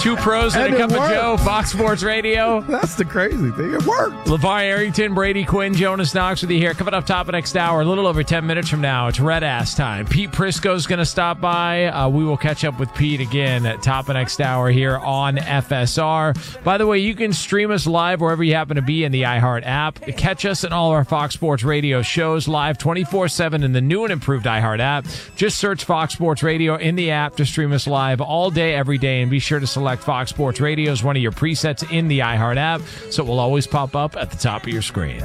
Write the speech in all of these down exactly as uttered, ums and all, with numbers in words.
Two pros and, and a cup of Joe, Fox Sports Radio. That's the crazy thing. It worked. LeVar Arrington, Brady Quinn, Jonas Knox with you here. Coming up top of next hour, a little over ten minutes from now, it's Red Ass time. Pete Prisco's going to stop by. Uh, we will catch up with Pete again at top of next hour here on F S R. By the way, you can stream us live wherever you happen to be in the iHeart app. Catch us in all of our Fox Sports Radio shows live twenty-four seven in the new and improved iHeart app. Just search Fox Sports Radio in the app to stream us live all day, every day, and be sure to select Fox Sports Radio as one of your presets in the iHeart app, so it will always pop up at the top of your screen.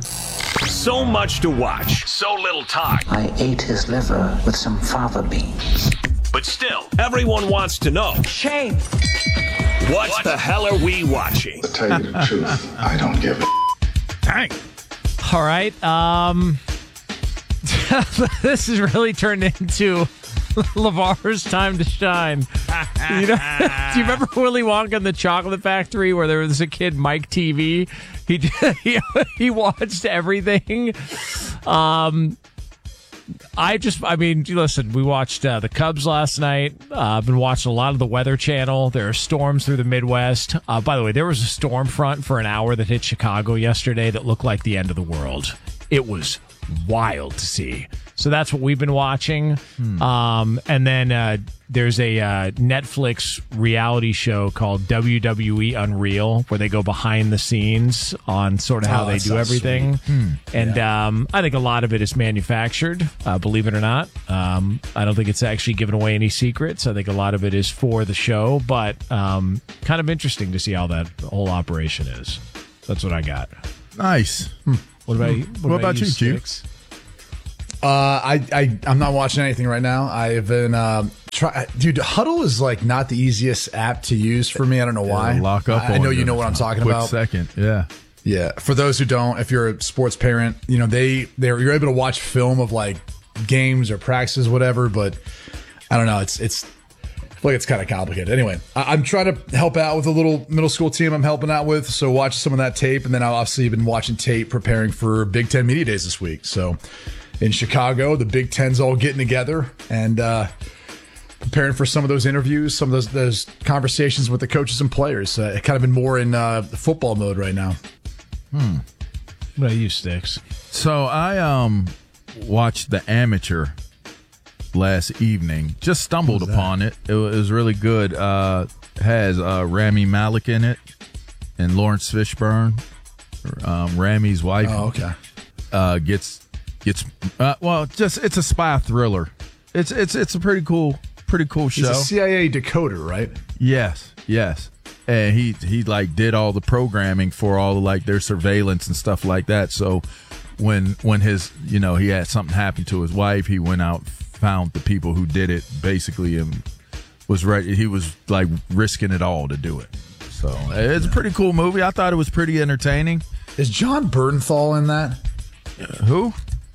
So much to watch, so little time. I ate his liver with some fava beans. But still, everyone wants to know. Shame. What, what the hell are we watching? To tell you the truth, I don't give a dang. All right. Um, this has really turned into LeVar's time to shine. You know, do you remember Willy Wonka and the Chocolate Factory, where there was a kid, Mike T V? He he, he watched everything. Um, I just, I mean, listen, we watched uh, the Cubs last night. Uh, I've been watching a lot of the Weather Channel. There are storms through the Midwest. Uh, by the way, there was a storm front for an hour that hit Chicago yesterday that looked like the end of the world. It was wild to see. So that's what we've been watching. Hmm. Um, and then uh, there's a uh, Netflix reality show called W W E Unreal, where they go behind the scenes on sort of how oh, they do everything. Hmm. And yeah. um, I think a lot of it is manufactured, uh, believe it or not. Um, I don't think it's actually giving away any secrets. I think a lot of it is for the show, but um, kind of interesting to see how that whole operation is. That's what I got. Nice. Hmm. What about, what what about, about you, Chief? Uh, I, I, I'm not watching anything right now. I've been, um, try, dude, Huddle is like not the easiest app to use for me. I don't know why. It'll lock up I, I know you know what I'm talking quick about. Second, yeah. Yeah. For those who don't, if you're a sports parent, you know, they, they're, you're able to watch film of like games or practices, whatever, but I don't know. It's, it's, I feel like it's kind of complicated. Anyway, I, I'm trying to help out with a little middle school team I'm helping out with. So watch some of that tape. And then I've obviously been watching tape preparing for Big Ten Media Days this week. So in Chicago, the Big Ten's all getting together and uh, preparing for some of those interviews, some of those, those conversations with the coaches and players. Uh, kind of been more in uh, football mode right now. Hmm. What about you, Sticks? So I um watched The Amateur last evening. Just stumbled upon it. It was really good. Uh, has uh, Rami Malek in it and Lawrence Fishburne. Um, Rami's wife. Oh, okay. Uh, gets gets uh, well. Just it's a spy thriller. It's it's it's a pretty cool pretty cool show. He's a C I A decoder, right? Yes, yes. And he he like did all the programming for all of, like their surveillance and stuff like that. So when when his you know he had something happen to his wife, he went out, found the people who did it, basically, and was ready. He was like risking it all to do it. So it's a pretty cool movie. I thought it was pretty entertaining. Is John Bernthal in that? Uh, who?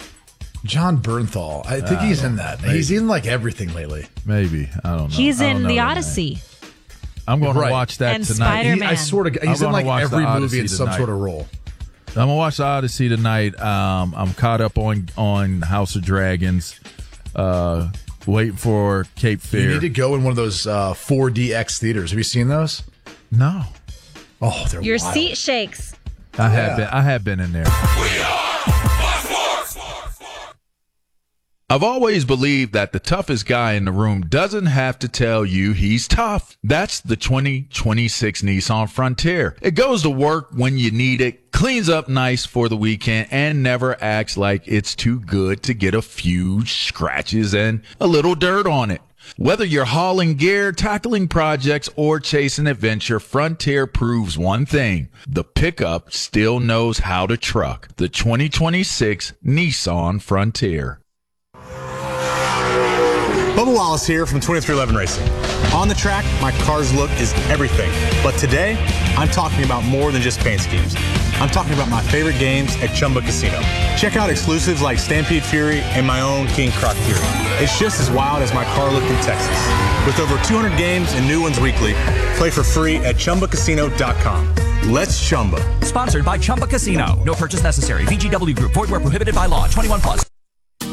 John Bernthal. I think uh, he's in that. Maybe. He's in like everything lately. Maybe. I don't know. He's in The Odyssey. Name. I'm going right. to watch that and tonight. Spider-Man. He, I sort of. He's in like every movie in some tonight. sort of role. I'm gonna watch The Odyssey tonight. Um, I'm caught up on on House of Dragons. Uh, waiting for Cape Fear. You need to go in one of those uh, four D X theaters. Have you seen those? No. Oh, they're Your wild. seat shakes. I yeah. have been. I have been in there. We are I've always believed that the toughest guy in the room doesn't have to tell you he's tough. That's the twenty twenty-six Nissan Frontier. It goes to work when you need it, cleans up nice for the weekend, and never acts like it's too good to get a few scratches and a little dirt on it. Whether you're hauling gear, tackling projects, or chasing adventure, Frontier proves one thing. The pickup still knows how to truck. The twenty twenty-six Nissan Frontier. Bubba Wallace here from twenty-three eleven Racing. On the track, my car's look is everything. But today, I'm talking about more than just paint schemes. I'm talking about my favorite games at Chumba Casino. Check out exclusives like Stampede Fury and my own King Croc Fury. It's just as wild as my car look in Texas. With over two hundred games and new ones weekly, play for free at Chumba Casino dot com. Let's Chumba. Sponsored by Chumba Casino. No purchase necessary. V G W Group. Void where prohibited by law. twenty-one plus.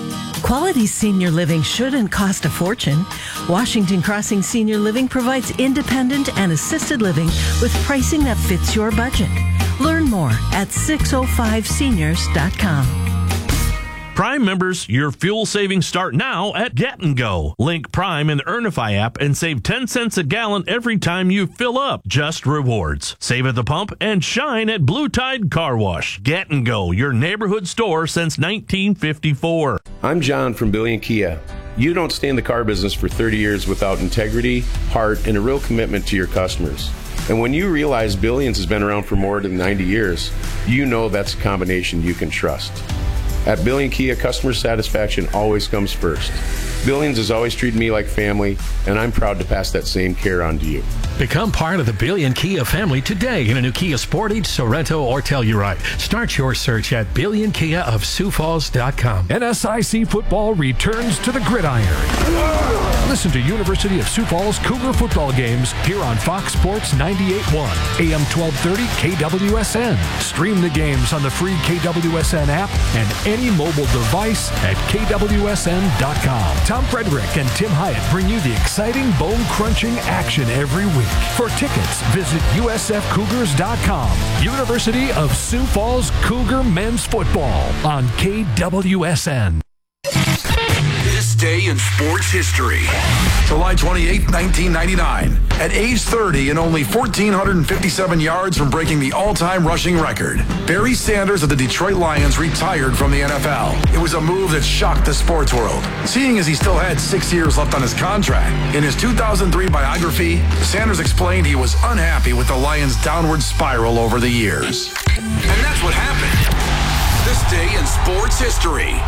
Quality senior living shouldn't cost a fortune. Washington Crossing Senior Living provides independent and assisted living with pricing that fits your budget. Learn more at six oh five seniors dot com. Prime members, your fuel savings start now at Get and Go. Link Prime in the Earnify app and save ten cents a gallon every time you fill up. Just rewards. Save at the pump and shine at Blue Tide Car Wash. Get and Go, your neighborhood store since nineteen fifty-four. I'm John from Billion Kia. You don't stay in the car business for thirty years without integrity, heart, and a real commitment to your customers. And when you realize Billions has been around for more than ninety years, you know that's a combination you can trust. At Billion Kia, customer satisfaction always comes first. Billions has always treated me like family, and I'm proud to pass that same care on to you. Become part of the Billion Kia family today in a new Kia Sportage, Sorento, or Telluride. Start your search at billion kia of sioux falls dot com. N S I C football returns to the gridiron. Listen to University of Sioux Falls Cougar football games here on Fox Sports ninety-eight point one, A M twelve thirty K W S N. Stream the games on the free K W S N app and any mobile device at K W S N dot com. Tom Frederick and Tim Hyatt bring you the exciting, bone-crunching action every week. For tickets, visit U S F Cougars dot com. University of Sioux Falls Cougar men's football on K W S N. This day in sports history. July twenty-eighth, nineteen ninety-nine. At age thirty and only one thousand four hundred fifty-seven yards from breaking the all-time rushing record, Barry Sanders of the Detroit Lions retired from the N F L. It was a move that shocked the sports world, seeing as he still had six years left on his contract. In his two thousand three biography, Sanders explained he was unhappy with the Lions' downward spiral over the years. And that's what happened. This day in sports history.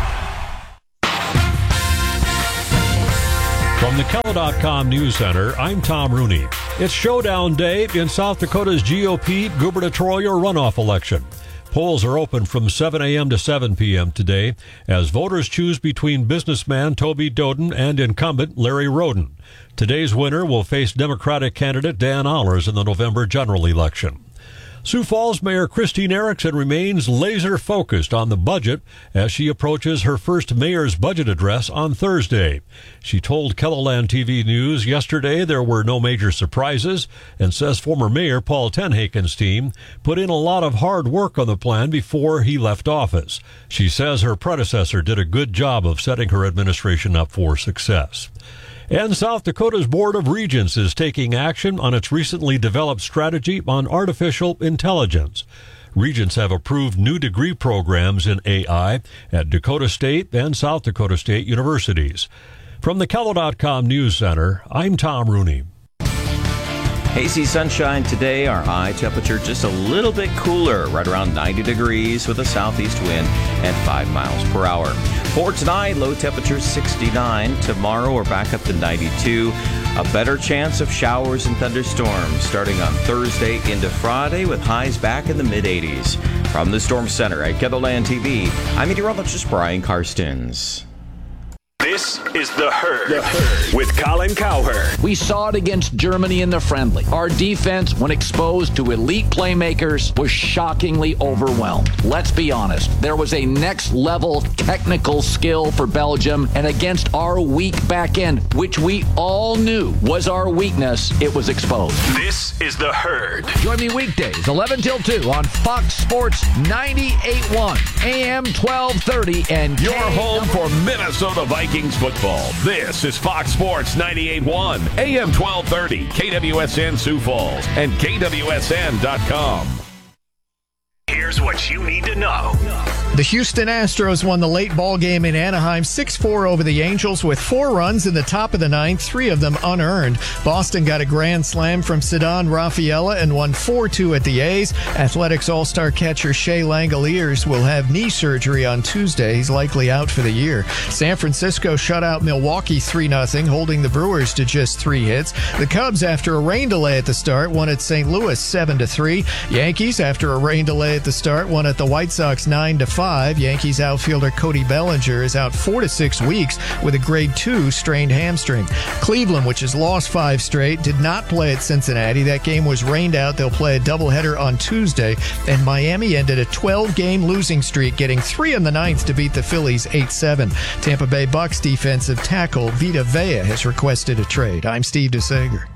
From the Keller dot com News Center, I'm Tom Rooney. It's showdown day in South Dakota's G O P gubernatorial runoff election. Polls are open from seven a.m. to seven p.m. today as voters choose between businessman Toby Doden and incumbent Larry Roden. Today's winner will face Democratic candidate Dan Allers in the November general election. Sioux Falls Mayor Christine Erickson remains laser-focused on the budget as she approaches her first mayor's budget address on Thursday. She told KELOLAND T V News yesterday there were no major surprises and says former Mayor Paul Tenhaken's team put in a lot of hard work on the plan before he left office. She says her predecessor did a good job of setting her administration up for success. And South Dakota's Board of Regents is taking action on its recently developed strategy on artificial intelligence. Regents have approved new degree programs in A I at Dakota State and South Dakota State universities. From the Keller dot com News Center, I'm Tom Rooney. Hazy sunshine today, our high temperature just a little bit cooler, right around ninety degrees with a southeast wind at five miles per hour. For tonight, low temperature sixty-nine. Tomorrow, we're back up to ninety-two. A better chance of showers and thunderstorms starting on Thursday into Friday with highs back in the mid-eighties. From the Storm Center at KELOLAND T V, I'm meteorologist Brian Karstens. This is The Herd, the Herd with Colin Cowherd. We saw it against Germany in the friendly. Our defense, when exposed to elite playmakers, was shockingly overwhelmed. Let's be honest. There was a next-level technical skill for Belgium, and against our weak back end, which we all knew was our weakness, it was exposed. This is The Herd. Join me weekdays, eleven till two on Fox Sports ninety-eight point one, A M twelve thirty, and your home for Minnesota Vikings football. This is Fox Sports ninety-eight point one, A M twelve thirty, K W S N Sioux Falls, and K W S N dot com. Here's what you need to know. The Houston Astros won the late ball game in Anaheim six four over the Angels with four runs in the top of the ninth, three of them unearned. Boston got a grand slam from Ceddanne Rafaela and won four two at the A's. Athletics All-Star catcher Shea Langoliers will have knee surgery on Tuesday. He's likely out for the year. San Francisco shut out Milwaukee three nothing, holding the Brewers to just three hits. The Cubs, after a rain delay at the start, won at Saint Louis seven to three. Yankees, after a rain delay at the start, won at the White Sox nine to five. Yankees outfielder Cody Bellinger is out four to six weeks with a grade two strained hamstring. Cleveland, which has lost five straight, did not play at Cincinnati. That game was rained out. They'll play a doubleheader on Tuesday. And Miami ended a twelve-game losing streak, getting three in the ninth to beat the Phillies eight seven. Tampa Bay Bucks defensive tackle Vita Vea has requested a trade. I'm Steve DeSager.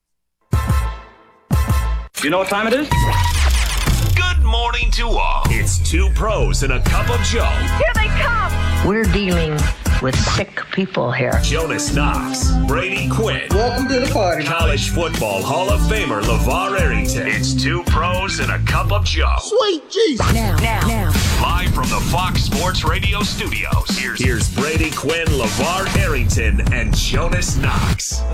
You know what time it is? Good morning to all. It's two pros and a cup of Joe. Here they come. We're dealing with sick people here. Jonas Knox, Brady Quinn. Welcome to the party. College football Hall of Famer LeVar Arrington. It's two pros and a cup of Joe. Sweet Jesus. Now, now, now. Live from the Fox Sports Radio studios. Here's, here's Brady Quinn, LeVar Arrington, and Jonas Knox.